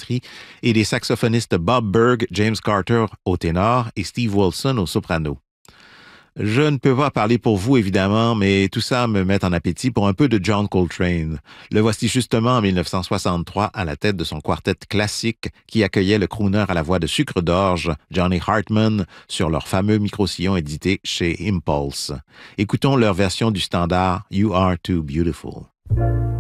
batterie et les saxophonistes Bob Berg, James Carter au ténor et Steve Wilson au soprano. Je ne peux pas parler pour vous, évidemment, mais tout ça me met en appétit pour un peu de John Coltrane. Le voici justement en 1963 à la tête de son quartet classique qui accueillait le crooner à la voix de sucre d'orge, Johnny Hartman, sur leur fameux micro-sillon édité chez Impulse. Écoutons leur version du standard You Are Too Beautiful.